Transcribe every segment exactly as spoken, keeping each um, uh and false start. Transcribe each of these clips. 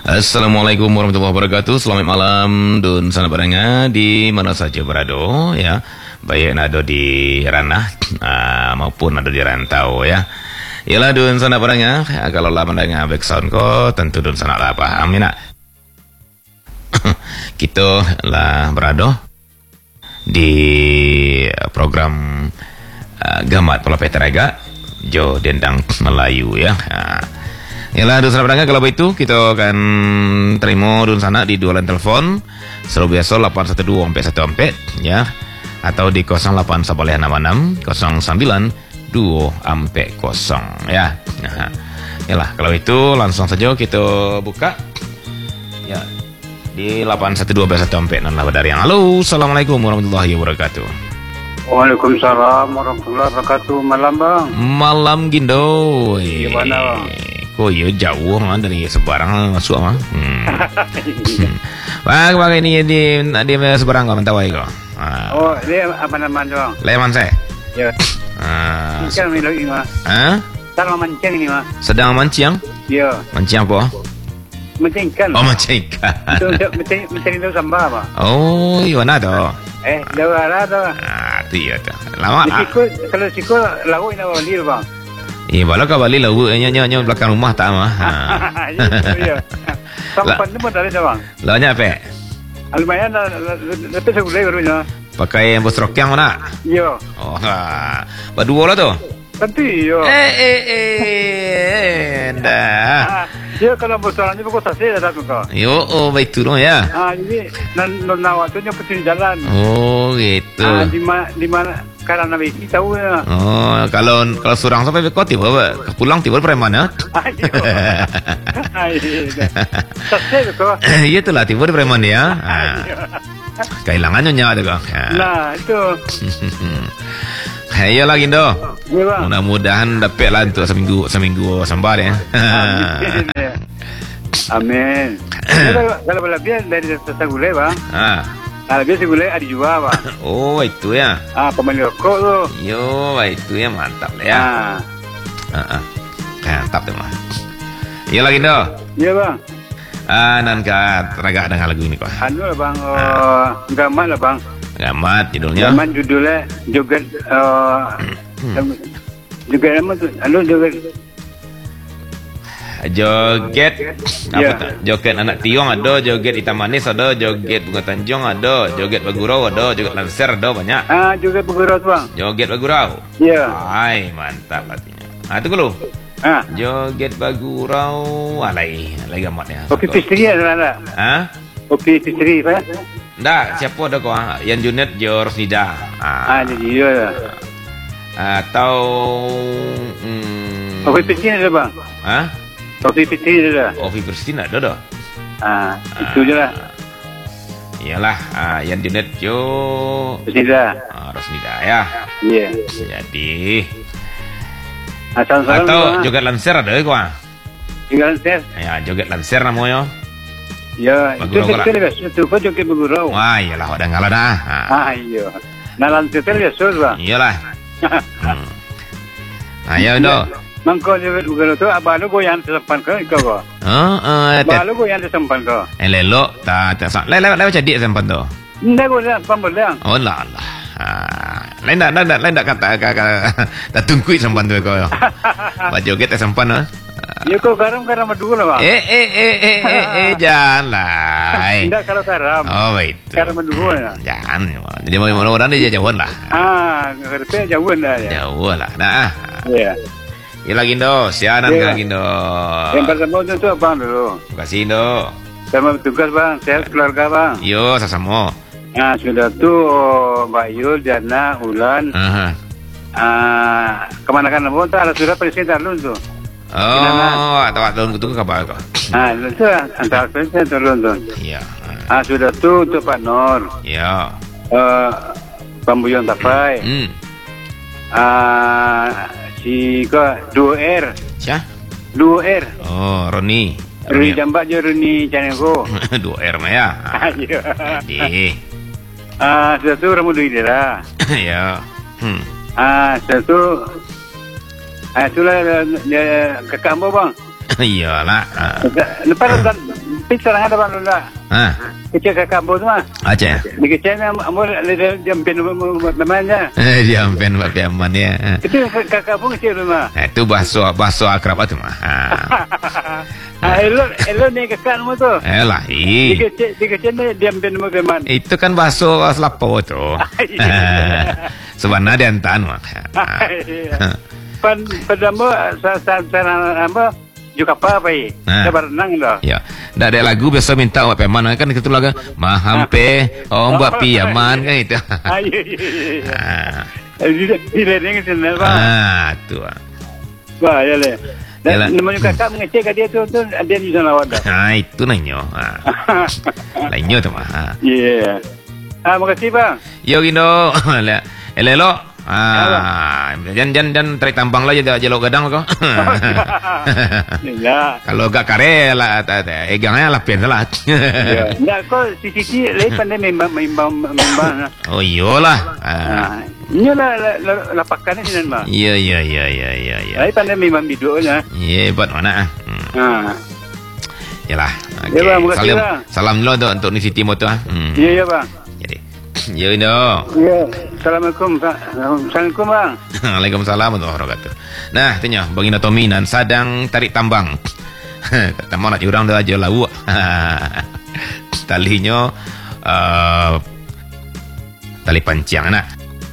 Assalamualaikum warahmatullahi wabarakatuh. Selamat malam dun sana barangnya di mana saja berada ya. Baik ada di ranah uh, maupun ada di rantau ya. Yalah dun sana barangnya ya, kalau lah mendengar background ko tentu dun sana lah paham ya nak. Kita lah berada di program uh, Gamat Pola Peteraga Jo Dendang Melayu ya. Uh, Yalah dun sana berangkat, kalau begitu kita akan terima dun sana di dua line telepon selalu biasa lapan satu dua empat satu empat ya, atau di kosong lapan satu enam enam kosong sembilan dua empat kosong ya. Nah, yalah kalau itu langsung saja kita buka ya di lapan satu dua empat satu empat nol dari yang. Halo, assalamualaikum warahmatullahi wabarakatuh. Waalaikumsalam warahmatullahi wabarakatuh. Malam bang. Malam Gindo. Gimana bang? Oh iya jauh mah dari sebarang masuk mah. Hmm. Bang, bang ini di di sebarang kau mentawai kau. Ah. Oh, dia apa namanya bang? Leman saya. Ya. Ah. Mancing ini lagi mah. Hah? Sedang mancing ini mah. Sedang mancing? Ya. Mancing apa? Mancing ikan. Oh, mancing ikan. Itu mancing mancing itu sambal apa? Oh, iya mana tu? Eh, dah ada tu. Ah, tu ya tu. Lama. Sikul kalau sikul lagu ini apa dia bang? Eh, bala kau balik lah, nyo nyo nyo belakang rumah tak mah. Ya. Sampan ni pun ada bang. Lanya apa? Lumayan dah, lepas segulai barunya. Pakai bos rokyang mana? Ya. Oh, berdua lah tu. Tentu ya. Eh eh eh, dah. Ya kalau bosan ni pukul satu dah tu kau. Yo, oh baik tu ya. Ah, jadi nan nan waktunya pasti jalan. Oh, gitu. Ah, di mana di mana karena beki tahu ya. Oh, kalau kalau surang sampai kau tiba pulang tiba preman ya. Sase tu. Iya tu lah tiba preman ya. Kehilangan nyonya tu kau. Nah, itu. Ayo lagi do. Ya, mudah-mudahan dapat lah untuk seminggu seminggu sambar ya. Amin. Kalau kalau lebih dari satu gulai bang. Ah. Kalau biasa gulai ada juga bang. Oh itu ya. Ah pemain rokok tu. Yo itu ya mantap lah ya. Ah. Ah. Mantap tu mah. Iya lagi do. Iya bang. Ah nan ka raga dengan lagu ini kok. Anu lah bang. Oh, gaman lah bang. Gamat judulnya. Gaman judulnya joget. Joget apa tu? Anu joget. Joget apa Ya. tu? Joget anak tiong ada, joget hitam manis ada, joget bunga tanjung ada, joget bagurau ada, joget lanser ada banyak. Ah joget bergerak bang. Joget bagurau. Ya. Hai, mantap artinya. Ah tu kalau. Ah. Joget bagurau alai, alai gamatnya. Kopi pistri ada ada. Ah? Kopi pistri apa? Ndak, siapa ada kau? Yan Junet Jo Rosnida. Ah jadi ya. Atau hmm, Kopi pistri ada bang. Hah? Kopi pistri ada. Ovi Kristina ada dah. Ah itu je lah. Iyalah, ah, Yan Junet Jo Sudah. ah, Rosnida ya. Iya. Jadi Asal salam. atau joget lanser ada kau? Tinggal tes. Ya, joget lanser namanya. Ya, itu Bergurau sekali biasa. Itu kau joget bergurau. Wah, iyalah ada ngalah dah. Ah. Ah iya. Nalan tetel biasa bang. Iyalah. Hmm. Ayo do. Mangko joget bergurau tu abah lu goyang tersempan kau kau kau. Oh, eh, Abah lu goyang tersempan kau. eh lelok tak tak sak. Lelok lelok cadik sempat tu. Ndak goyang pambelang. Oh lah lah. Ah, lain tak, lain tak, lain tak kata kata tak tungkui sempan tu kau. Baju joget sempan ah. Ya kau garam garam dulu lah bang. Eh eh eh eh eh, eh jangan. Tidak kalau garam. Oh itu. Garam dulu ya. Jangan. Jadi mau orang dia jauhan lah. Ah, ngerti jauhan dah ya. Jauh lah. Nah. Iya. Ya lagi do, siaran Ya. lagi do. Yang pertama itu abang dulu. Terima kasih do. Sama tugas bang, sehat keluarga bang. Yo, sama. Nah sudah tu oh, Mbak Yul, Jana, Ulan. Aha. Ah, kemana kan nabon tak? Sudah presiden dulu tu. Oh, atau waktu tunggu kabar kau. Ah, itu antara presiden turun tu. Iya. Ah sudah tu untuk Pak Nur. Iya. Eh, Pembuyon Tapai. Hmm. Ah, si kau dua R, Siapa? dua R. Oh, Roni. Runi Jambak je Runi Canengko. Dua R mah ya. Ah, iya. Jadi. Ah, sudah tu Ramu Dwi Dera. Ya. Hmm. Ah, sudah tu Ah, itulah dia kakak Ambo bang. Iyalah. Lepas lepas Pizza lang ada bang Lula. Ha. Kecil kakak bos mah. Aceh. Di kecil ni amor dia jempin memangnya. Eh, dia ampen buat piaman ya. Itu kakak pun kecil rumah. Eh, itu bahasa bahasa akrab tu mah. Ha. Ah, elok elok ni kakak mu tu. Eh lah, Di i. kecil di kecil ni jempin memang. Itu kan bahasa Selapo tu. Sebenarnya dia entan mah. Pan pertama saya saya apa juga apa apa ini. Saya berenang dah. Ya, dah ada lagu biasa minta buat piaman kan itu lagu Mahampe orang buat piaman kan itu. Ah, iya iya. Di di lereng sana bang. Ah, tu. Wah, ya le. Yalah. Dan namanya kakak mengecek ke dia tu tu dia di sana wadah. Ah, itu nanyo. Ah. Lainnya tu mah. Ah. Iya. Ah, makasih bang. Yo Gindo. Le, elelo. Ah, jan jan jan tarik tambang lah jadi jelok gadang kau. Ya. Kalau gak kare lah, egangnya lah pian salah. Ya. Nggak kau sisi lain pandai membang membang membang. Oh iyalah. Ah. Ah, ini lah lah pakannya sini mah. Iya iya iya iya iya iya. Lain pandai membang videonya. Iya, buat mana ah? Hmm. Ah. Yalah. Ya, bang, makasih, Salam bang. salam dulu untuk untuk ni Siti Moto ah. Hmm. Iya ya bang. Jadi. Yo Indo. Ya. Assalamualaikum. Assalamualaikum bang. Waalaikumsalam warahmatullahi wabarakatuh. Nah, tanya Baginda Tommy dan sadang tarik tambang. Kata mau nak jurang dah aja lawu. Talinya uh, tali pancang nak.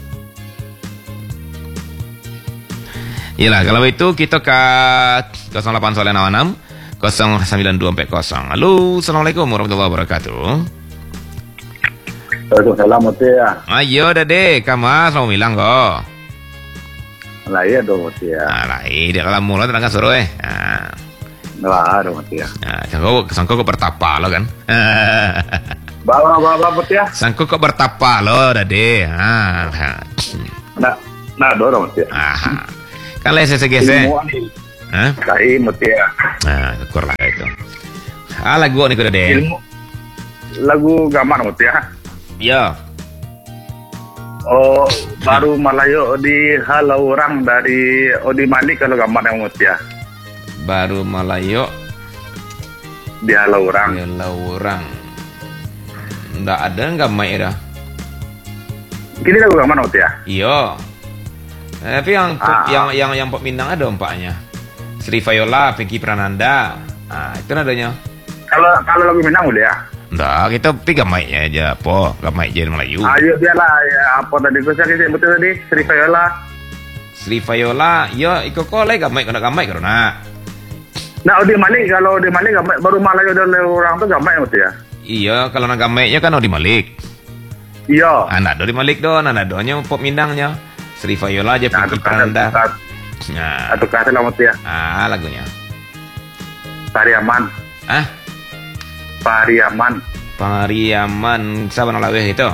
Yalah, kalau itu kita ke nol delapan satu enam nol sembilan dua empat nol. Halo, Assalamualaikum warahmatullahi wabarakatuh. Waalaikumsalam ya. Ayo dah deh, kamu selalu bilang kok. Lah iya dong ya. Ah, lah, dia kalau mula terangkan suruh eh. Ah, Lah dong ya. ah, sangko sangko kok bertapa lo kan. Bawa bawa bawa ya. Sangko kok bertapa lo dah deh. Ah, ah. Nah, nah dong ya. Ah, kan lese segese. Hah? Kai mutia. Ah, syukur lah itu. Ah, lagu ni kau dah deh. Ilmu lagu gaman mutia. Ya. Oh, baru Malayo di halau orang dari Odi Malik kalau gaman yang mutia. Baru Malayo Di halau orang. Yalah orang. Ndak ada enggak mai dah. Kini lagu gaman mutia. Iya. Tapi yang Ah. yang yang yang Pop Minang ada empaknya. Sri Viola, Pinky Prananda. Ah, itu nadanya. Kalau kalau lagu Minang udah ya. Nggak, kita pergi gamai aja, po. Gamai je Melayu. Ayo biarlah ya, apa tadi gue saya betul tadi Sri Viola. Sri Viola, yo iko ko lagi gamai kena gamai karena. Nah, Odi Malik kalau Odi Malik gamai baru Malayo dari orang tuh gamai mutia. Iya, kalau nak gamainya kan Odi Malik. Iya. Anak Odi Malik don, anak donya Pop Minangnya. Sri Viola aja Pinky Prananda. Nah, Atau kasih lah mutia. ah lagunya. Pariaman. Ah, Pariaman. Pariaman siapa nak lagu itu?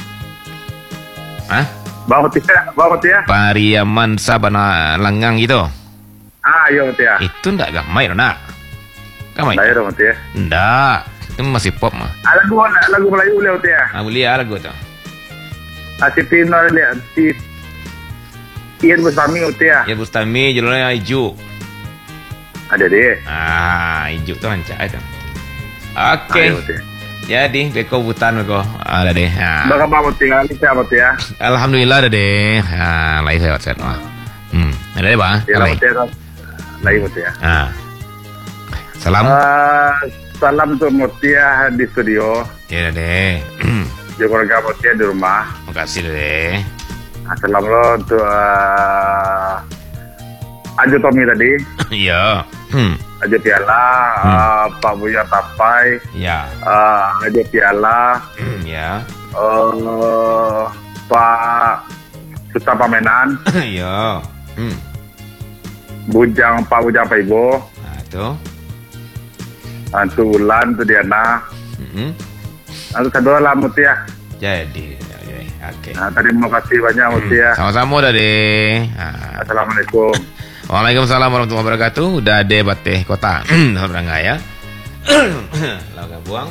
Ah, Bawa mutia, bawa mutia. Pariaman sabana langang gitu. Ah, iya mutia. Itu ndak gamai nak. Gamai. Nah, iya mutia. Ndak, itu masih pop mah. Ah, lagu lagu Melayu boleh mutia. Ah, mulia lagu tu. Ah, si Tino lihat si Ian Bustami mutia. Ya Bustami judulnya Ijuk. Ada deh. Ah, Ijuk tu hancur itu. Ah, Oke. iya, mutia. Jadi beko butan beko. Ada deh. Ah. Bagaimana bawa mutia? Lihat mutia. Alhamdulillah ada deh. Ah, lain saya WhatsApp mah. Hmm, ada deh, Bang. Iya Lain. mutia. Lagi mutia. Ah. Salam. Ah, salam untuk mutia di studio. Ya deh. Juga keluarga mutia di rumah. Makasih deh. Salam lo untuk uh, Ajo Tommy tadi, Iya. Hmm. Ajo Piala, uh, Pak Buya Tapai, Ya. uh, Ajo Piala, Hmm, ya. uh, Pak Suta Pamenan, Iya. Hmm. Bujang Pak Bujang Paibo, Nah, itu. Antu Ulan, tu Diana, Hmm. Antu kedua lah Mutia. Jadi, oke. Nah, terima kasih banyak Mutia. Sama-sama dah deh. Ah. Assalamualaikum. Waalaikumsalam warahmatullahi wabarakatuh. Udah ada bateh kota. Dah berangga ya. Laga buang.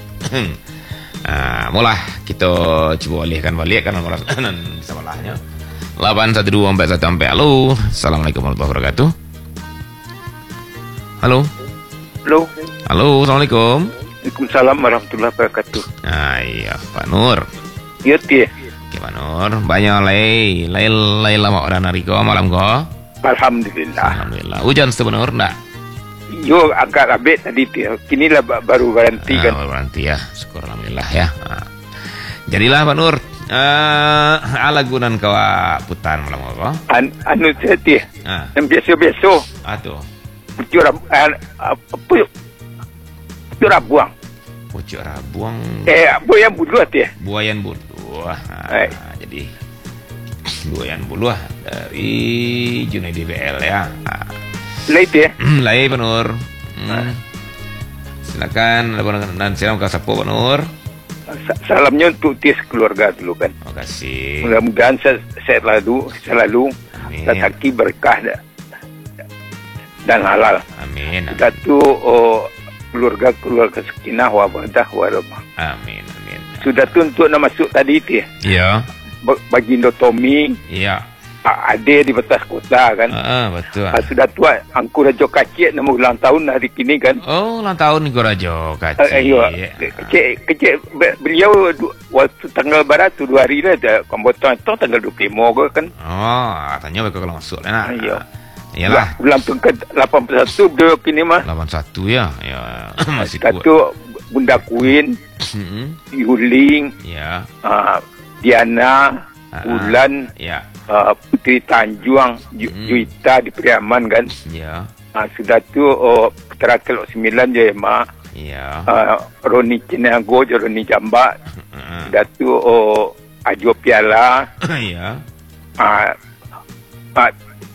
Ah, mula kita cuba alihkan balik kan nomor sebelahnya. lapan satu dua empat satu empat. Halo. Assalamualaikum warahmatullahi wabarakatuh. Halo. Halo. Halo, Assalamualaikum. Waalaikumsalam warahmatullahi wabarakatuh. Ah, iya, Pak Nur. Iya, Teh. Oke, Pak Nur. Banyak lay, lay, lay lama orang nariko malam ko. Alhamdulillah. Alhamdulillah. Hujan Pak Nur enggak? Yo agak abet tadi Teh. Kini lah ba- baru berhenti kan. Ah, baru berhenti ya. Syukur alhamdulillah ya. Ah. Jadilah Pak Nur. Eh, ala gunan kawa putan malam ko. An anu saya Teh. Ah, Yang biasa-biasa. atuh. Pucuk rab an, apa yuk? Pucuk rabuang. Pucuk rabuang. Eh, apa yang bulu Teh? Buayan bulu. Ah, Eh. jadi buayan bulu ah, dari Junaidi B L ya. Ah. Lai Teh. Hmm, lai Pak Nur. Hmm. Silakan dan silam ke sapo Pak Nur. Sa- Salamnya untuk Teh keluarga dulu kan. Terima kasih. Mudah-mudahan saya, saya selalu selalu Amin. rezeki berkah da- dan halal. Amin. Amin. Satu oh, keluarga keluarga sakinah wabadah warahmah. Amin. Amin. Sudah tu untuk nak masuk tadi Teh. Iya. Ba- Bagindo Tommy, Iya. a- ade di batas kota kan. Ah, betul. Ah, sudah tua Angku Rajo Kacik nama ulang tahun hari kini kan. Oh, ulang tahun Gor Rajo Ah, Kaci. Ayo, kecik kecik be- beliau du- waktu tanggal barat tu dua hari lah dah kompotan tu tanggal dua puluh lima ke kan. Oh, tanya mereka kalau masuk lah nak. Ayo. Iyalah. Bulan pengkat lapan puluh satu beliau kini mah. delapan puluh satu ya. Ya, masih kuat. Satu Bunda Queen, Hmm. Yuling, Ya. ah, Diana, Ah, Ulan, Ya. ah, Putri Tanjuang, Ju- Hmm. Juita di Priaman kan. Ya. Ah, sudah tu oh, Putra Teluk Sembilan je mak. Ya. Uh, Roni Cinago, Roni Jambak. Ah. Sudah tu oh, Ajo Piala, Ya. uh, uh,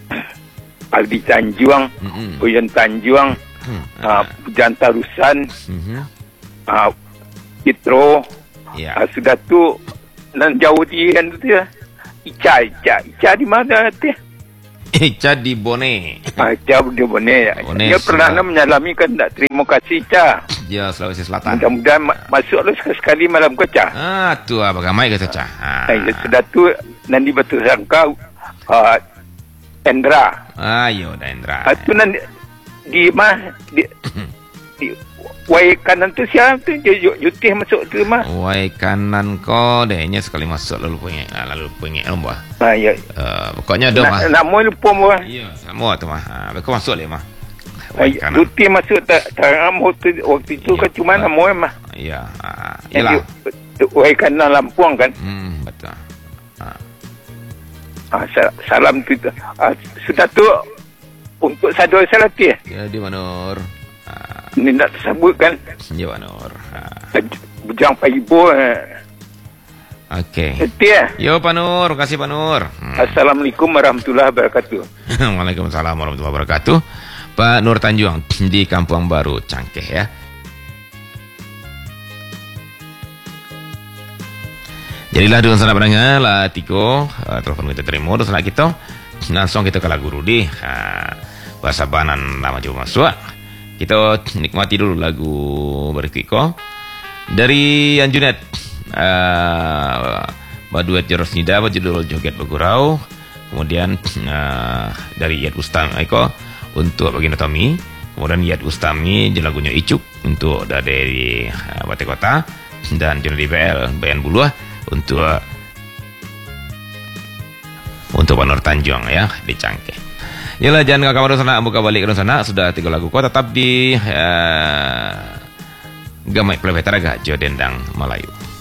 Aldi Tanjuang, Mm-mm. Uyan Tanjuang, Hmm. uh, Pujan Tarusan, Mhm. uh, Kitro. Ya. Uh, sudah tu nan jauh di kan tu ya. Ica, Ica, Ica di mana teh? Ica di Bone. Ah, Ica di Bone. Bone, Dia pernah sudah. nak menyalami kan tak terima kasih Ica. Ya, Sulawesi Selatan. Mudah-mudahan ma- masuklah sekali malam kecah. Ah, tu apa gamai kata cah. Ah. Eh, sudah tu nanti betul sangka uh, Endra. Ayo, Daendra. Uh, tu nanti di mah di, di wai kanan tu siapa tu Yu- Yutih masuk tu mah. Wai kanan ko dehnya sekali masuk lalu punya lalu punya lomba. Ha ya. Uh, pokoknya dah mah. Nak nama lupa mah. Iya, sama tu mah. Ah, kau masuk le mah. Wai Uh, kanan. Yutih masuk tak tak waktu waktu itu Ya, kan cuma betul. nama mah. Iya. Ah, Yang iyalah. di- Wai kanan Lampung kan. Hmm, betul. Ah. Ah, sa- salam tu. Ah, sudah tu untuk sadoi salati. Jadi Manur. Ah, Ni nak tersebut kan. ya Manur. Ah. Bujang Paibo. Eh. Okey. Setia. Yo Pak Nur, terima kasih Pak Nur. Hmm. Assalamualaikum warahmatullahi wabarakatuh. Waalaikumsalam warahmatullahi wabarakatuh. Pak Nur Tanjuang di Kampung Baru Cangkeh ya. Jadilah dulu sana pendengar lah Tiko, uh, telepon kita terima dulu sana kita. Langsung kita ke lagu Rudi. Uh, bahasa banan lama coba masuk. Kita nikmati dulu lagu berikut dari Anjunet. Uh, Baduet Jeros Nida berjudul Joget Begurau. Kemudian uh, dari Yad Ustami Eko untuk Baginda Tommy. Kemudian Yad Ustami lagunya Icuk untuk dari uh, Batik Kota. Dan Junaidi B L Bayan Buluah untuk uh, untuk Pak Nur Tanjuang ya di Cangkeh. Yalah, jangan ke kamar sana, buka balik ke sana. Sudah tiga lagu kau tetap di uh, Gamai Plebetaraga Jo Dendang Melayu.